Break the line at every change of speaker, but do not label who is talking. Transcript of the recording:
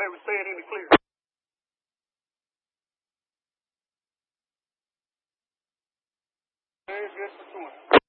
may we say it in the clear. Very good pursuant.